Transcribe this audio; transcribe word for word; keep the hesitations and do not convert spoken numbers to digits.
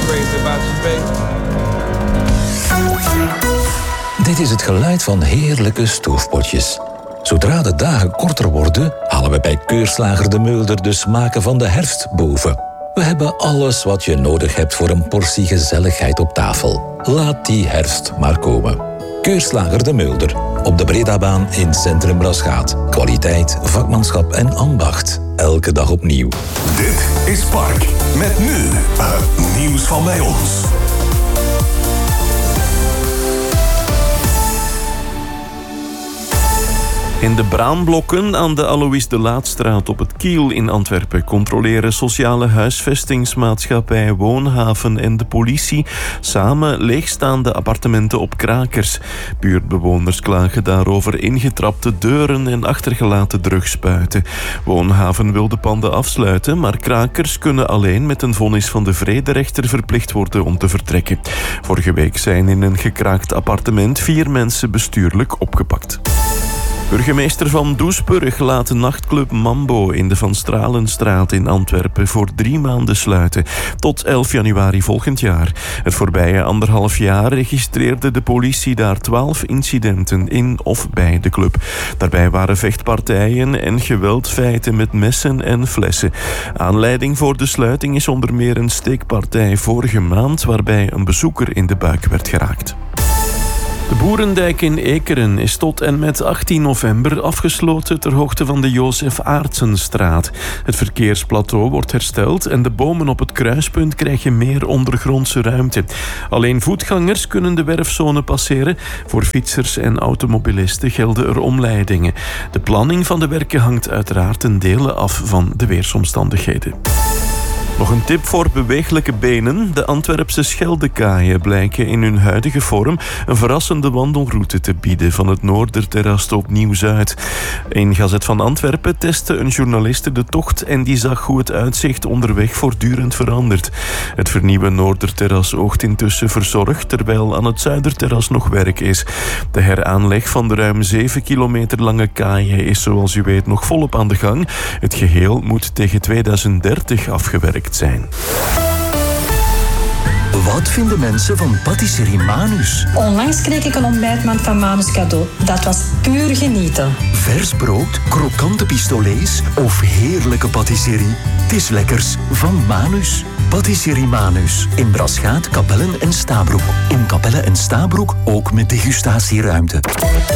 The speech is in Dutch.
crazy about your baby. Dit is het geluid van heerlijke stoofpotjes. Zodra de dagen korter worden, halen we bij Keurslager de Mulder de smaken van de herfst boven. We hebben alles wat je nodig hebt voor een portie gezelligheid op tafel. Laat die herfst maar komen. Keurslager de Mulder. Op de Bredabaan in Centrum Braschaat. Kwaliteit, vakmanschap en ambacht. Elke dag opnieuw. Dit is Spark. Met nu het nieuws van bij ons. In de braamblokken aan de Alois de Laatstraat op het Kiel in Antwerpen controleren sociale huisvestingsmaatschappij Woonhaven en de politie samen leegstaande appartementen op Krakers. Buurtbewoners klagen daarover ingetrapte deuren en achtergelaten drugspuiten. Woonhaven wil de panden afsluiten, maar Krakers kunnen alleen met een vonnis van de vrederechter verplicht worden om te vertrekken. Vorige week zijn in een gekraakt appartement vier mensen bestuurlijk opgepakt. Burgemeester van Doesburg laat de nachtclub Mambo in de Van Stralenstraat in Antwerpen voor drie maanden sluiten, tot elf januari volgend jaar. Het voorbije anderhalf jaar registreerde de politie daar twaalf incidenten in of bij de club. Daarbij waren vechtpartijen en geweldfeiten met messen en flessen. Aanleiding voor de sluiting is onder meer een steekpartij vorige maand waarbij een bezoeker in de buik werd geraakt. De Boerendijk in Ekeren is tot en met achttien november afgesloten ter hoogte van de Jozef Aartsenstraat. Het verkeersplateau wordt hersteld en de bomen op het kruispunt krijgen meer ondergrondse ruimte. Alleen voetgangers kunnen de werfzone passeren. Voor fietsers en automobilisten gelden er omleidingen. De planning van de werken hangt uiteraard ten dele af van de weersomstandigheden. Nog een tip voor bewegelijke benen. De Antwerpse Scheldekaaien blijken in hun huidige vorm een verrassende wandelroute te bieden van het Noorderterras tot Nieuw-Zuid. In Gazet van Antwerpen testte een journaliste de tocht en die zag hoe het uitzicht onderweg voortdurend verandert. Het vernieuwde Noorderterras oogt intussen verzorgd, terwijl aan het Zuiderterras nog werk is. De heraanleg van de ruim zeven kilometer lange kaaien is zoals u weet nog volop aan de gang. Het geheel moet tegen tweeduizend dertig afgewerkt zijn. Wat vinden mensen van patisserie Manus? Onlangs kreeg ik een ontbijtmand van Manus cadeau. Dat was puur genieten. Vers brood, krokante pistolets of heerlijke patisserie. Het is lekkers van Manus. Patisserie Manus. In Braschaat, Kapellen en Stabroek. In Kapellen en Stabroek ook met degustatieruimte.